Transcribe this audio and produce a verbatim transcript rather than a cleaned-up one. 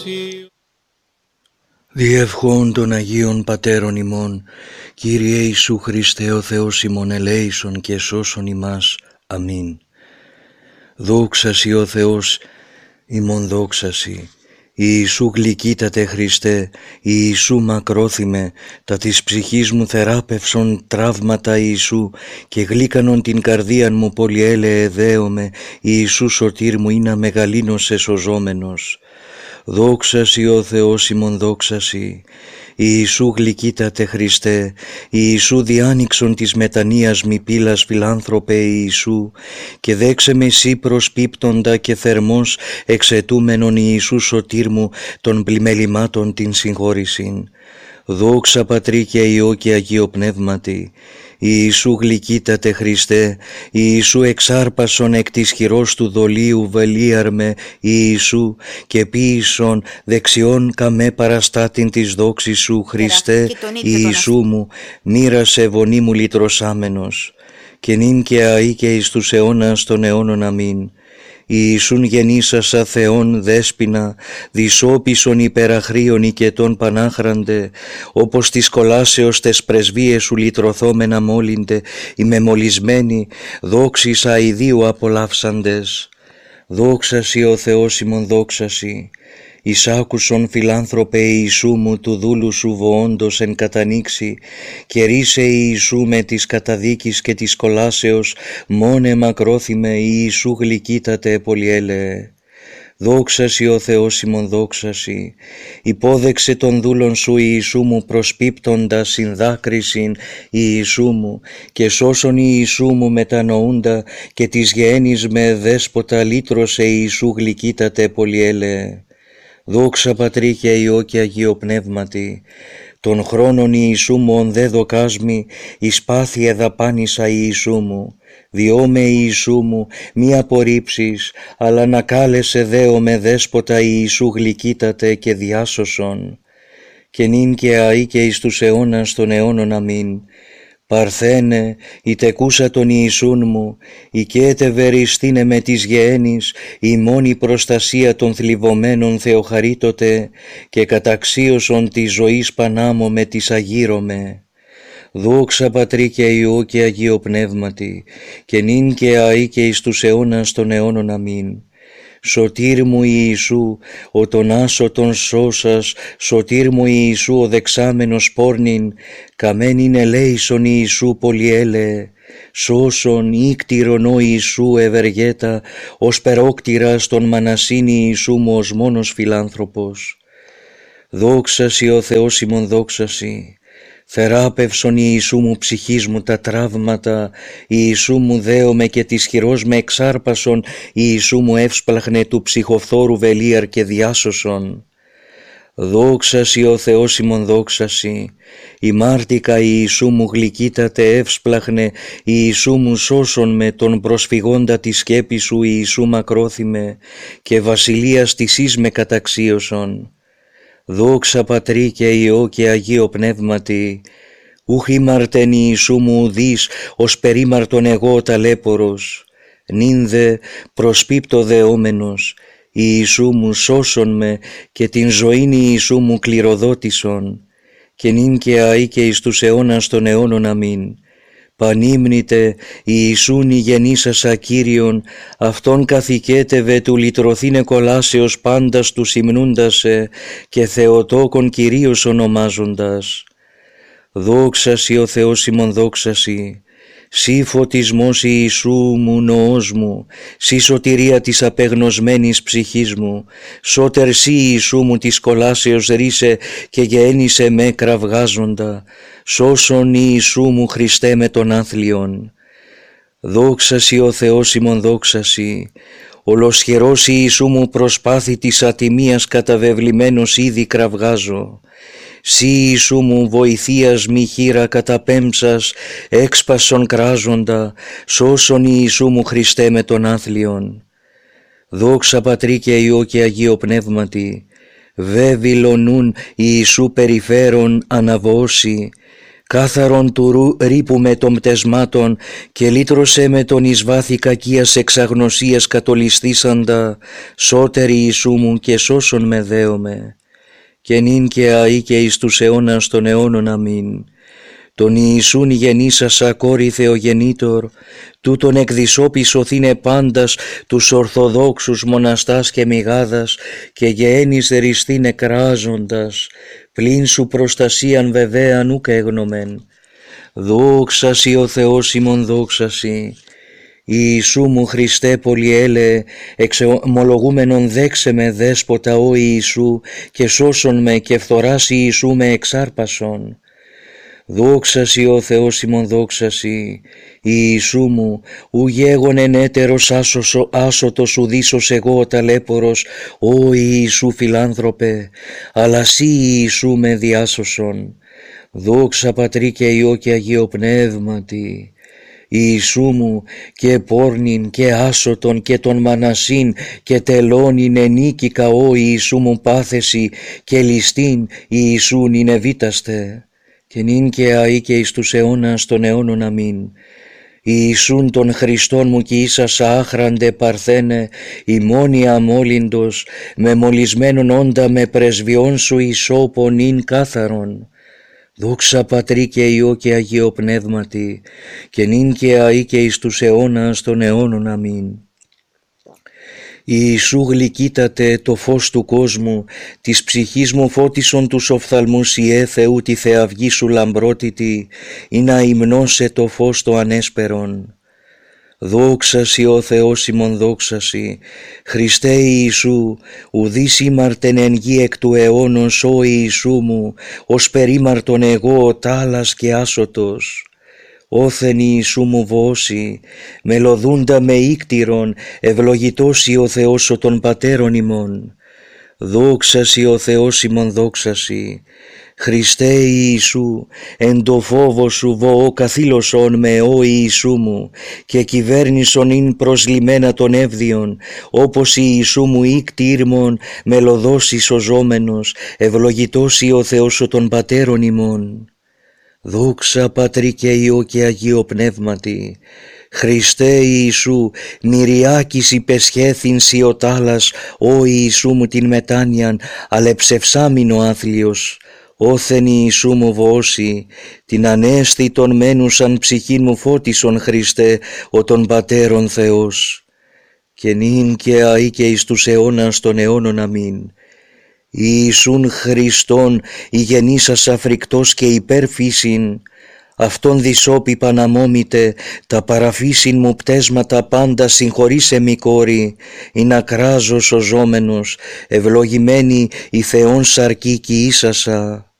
Διευχών των Αγίων Πατέρων ημών, Κύριε Ιησού Χριστέ ο Θεός ημών, ελέησον και σώσον ημάς. Αμήν. Δόξα Σοι ο Θεός ημών, δόξα Σοι. Ιησού γλυκύτατε Χριστέ, Ιησού μακρόθυμε, τα της ψυχής μου θεράπευσον τραύματα Ιησού, και γλύκανον την καρδίαν μου πολυέλεε δέομαι, Ιησού σωτήρ μου είναι μεγαλύνος εσωζόμενος. Δόξα Σοι ο Θεός ημών, δόξα Σοι. Ιησού γλυκύτατε Χριστέ, Ιησού διάνοιξον της μετανοίας μη πύλας φιλάνθρωπε Ιησού, και δέξε με Σύ προσπίπτοντα και θερμός εξαιτούμενον Ιησού σωτήρ μου των πλημελημάτων την συγχώρησιν. Δόξα Πατρί και Υιό και Αγίο Πνεύματι. Ιησού γλυκύτατε Χριστέ, Ιησού εξάρπασον εκ της χειρός του δολίου βελίαρμε Ιησού, και ποίησον δεξιόν καμέ παραστάτην της δόξης Σου Χριστέ Ιησού μου, μοίρασε βονή μου λυτρωσάμενος, και νυν και αεί και εις τους αιώνας των αιώνων. Αμήν. Ιησούν γεννήσασα Θεόν δέσποινα, δυσόπισον υπεραχρίων οικετών πανάχραντε, όπως της κολάσεως τες πρεσβείες Σου λυτρωθόμενα μόλυνται, ημεμολισμένοι, δόξης αηδίου απολαύσαντες. Δόξα Σοι ο Θεός ημών, δόξα Σοι. Εισάκουσον φιλάνθρωπε Ιησού μου του δούλου Σου βοόντος εν κατανοίξει, και ρίσε Ιησού με της καταδίκης και της κολάσεως, μόνε μακρόθυμε Ιησού γλυκύτατε πολυέλεε. Δόξα Σοι ο Θεός ημών, δόξα Σοι. Υπόδεξε των δούλων Σου Ιησού μου προσπίπτοντα συνδάκρυσιν Ιησού μου, και σώσον Ιησού μου μετανοούντα, και της γέννης με δέσποτα λύτρωσε Ιησού γλυκύτατε πολυέλεε. Δόξα Πατρί και Υιό και Αγίο Πνεύματι. Των χρόνων Ιησού μου ον δε δοκάσμη, εις πάθη εδαπάνησα Ιησού μου. Διώμε Ιησού μου, μη απορρίψεις, αλλά να κάλεσε δέομαι δέσποτα Ιησού γλυκύτατε και διάσωσον. Και νυν και αεί και εις τους αιώνας των αιώνων. Αμήν. Παρθένε, η τεκούσα των Ιησούν μου, οικέτε βεριστήνε με της γεένης, η μόνη προστασία των θλιβωμένων θεοχαρίτωτε, και καταξίωσον της ζωής πανάμω με της αγύρωμε. Δόξα Πατρί και Υιό και Αγίο Πνεύματι, και νυν και αεί και εις τους αιώνας των αιώνων. Αμήν. Σωτήρ μου Ιησού, ο τον άσωτον σώσας, σωτήρ μου Ιησού ο δεξάμενος πόρνην, καμένην ελέησον Ιησού πολυέλεε, σώσον ίκτηρον ο Ιησού ευεργέτα, ως περόκτηρας τον μανασίν Ιησού μου ως μόνος φιλάνθρωπος. Δόξα Σοι ο Θεός ημών, δόξα Σοι. Θεράπευσον Ιησού μου ψυχής μου τα τραύματα, Ιησού μου δέομαι και της χειρός με εξάρπασον, Ιησού μου εύσπλαχνε του ψυχοφθόρου βελίαρ και διάσωσον. Δόξα Σοι ο Θεός ημών, δόξα Σοι. Η μάρτικα Ιησού μου γλυκύτατε εύσπλαχνε, Ιησού μου σώσον με τον προσφυγόντα τη σκέπη Σου Ιησού μακρόθυμε, και βασιλείας της εις με καταξίωσον. Δόξα Πατρί και Υιό και Αγίο Πνεύματι. Ούχ ήμαρτεν Ιησού μου ουδείς, ως περίμαρτον εγώ ταλέπορος. Νυν δε προσπίπτω δεόμενος, Ιησού μου σώσον με, και την ζωήν Ιησού μου κληροδότησον. Και νυν και αεί και εις τους αιώνας των αιώνων. Αμήν. Πανύμνητε Ιησούν η γεννήσασα Κύριον, αυτόν καθηκέτευε του λυτρωθήνε κολάσεως πάντας του υμνούντασε, και Θεοτόκον Κυρίως ονομάζοντας. Δόξα Σοι ο Θεός ημών, δόξα Σοι. Σύ φωτισμός Ιησού μου νοός μου, Σύ σωτηρία της απεγνωσμένης ψυχής μου, σώτερ Σύ Ιησού μου της κολάσεως ρίσε, και γέννησε με κραυγάζοντα, σώσον Ιησού μου Χριστέ με τον άθλιον. Δόξα Σοι ο Θεός ημών, δόξα Σοι. Ολοσχερός Ιησού μου προσπάθη της ατιμίας καταβεβλημένος ήδη κραυγάζω. Σύ Ιησού μου βοηθείας μη χείρα καταπέμψας, έξπασον κράζοντα, σώσον Ιησού μου Χριστέ με τον άθλιον. Δόξα Πατρί και Υιό και Αγίο Πνεύματι. Βέβυλο νουν Ιησού περιφέρον αναβώσει, κάθαρον του ρήπου με των πτεσμάτων και λύτρωσέ με τον εις βάθη κακίας εξαγνωσίας κατολιστήσαντα, σώτερη Ιησού μου και σώσον με δέομαι. Και νυν και αεί και εις τους αιώνας των αιώνων αμήν. Τον Ιησούν γεννήσασα κόρη Θεογεννήτωρ, τούτον εκδισόπι σωθήνε πάντας τους Ορθοδόξους μοναστάς και μηγάδας και γεέννης ριστήν εκράζοντας, πλην σου προστασίαν βεβαίαν ουκ έγνομεν. Δόξα σοι ο Θεός ημών, δόξα σοι. Ιησού μου Χριστέ πολυέλεε, εξομολογούμενον δέξε με δέσποτα ο Ιησού και σώσον με και φθοράς Ιησού με εξάρπασον. Δόξα σοι ο Θεός ημών, δόξα σοι. Ιησού μου, ου γέγονεν έτερος άσωσο, άσωτος ουδήσος εγώ ο ταλέπορος, ο Ιησού φιλάνθρωπε, αλλά σοι Ιησού με διάσωσον. Δόξα Πατρί και Υιό και Αγίο Πνεύματι. Ιησού μου και πόρνην και άσωτον και τον μανασίν και τελώνην ενίκηκα ο Ιησού μου πάθεση και ληστήν Ιησούν είναι βήταστε. Και νυν και αεί και εις τους αιώνας των αιώνων αμήν. Ιησούν των Χριστών μου κι ίσασα άχραντε παρθένε, ημώνη αμόλυντος, με μολυσμένον όντα με πρεσβειών σου ισόπων ειν κάθαρον. Δόξα Πατρί και Υιό και Αγίο Πνεύματι, και νυν και αεί και εις τους αιώνας των αιώνων αμήν. Ιησού γλυκύτατε το φως του κόσμου, της ψυχής μου φώτισον τους οφθαλμούς Ιε Θεού τη θεαυγή σου λαμπρότητη, ή να υμνώσε το φως το ανέσπερον. Δόξα σοι ο Θεός ημών, δόξα σοι. Χριστέ Ιησού, ουδείς ήμαρτεν εν γη εκ του αιώνος ο Ιησού μου, ως περίμαρτον εγώ ο τάλας και άσωτος. Όθεν Ιησού μου βώσει, μελωδούντα με ίκτυρον, ευλογητώσει ο Θεός ο των πατέρων ημών. Δόξα σοι ο Θεός ημών, δόξα σοι. Χριστέ Ιησού, εν το φόβο σου βοώ καθήλωσον με ο Ιησού μου και κυβέρνησον ειν προσλημένα των εύδιων, όπως Ιησού μου ίκτυρμον μελωδώσει σωζόμενος, ευλογητώσει ο Θεός ο των πατέρων ημών. Δόξα Πατρί και Υιό και Αγίο Πνεύματι. Χριστέ Ιησού, μυριάκης υπεσχέθην σοι ο τάλας, ο Ιησού μου την μετάνοιαν, αλεψευσάμιν ο άθλιος. Όθεν Ιησού μου βώσει, την ανέστητον μένουσαν ψυχήν μου φώτισον Χριστέ, ο των πατέρων Θεός. Και νυν και αεί και εις τους αιώνας των αιώνων αμήν. Ιησούν Χριστόν, η γεννήσασα φρικτός και υπερφύσιν, αυτόν δισόπι παναμόμητε, τα παραφύσιν μου πτέσματα πάντα συγχωρήσε μη κόρη, ή να κράζω σωζόμενος, ευλογημένη η Θεόν σαρκή κι ίσασα.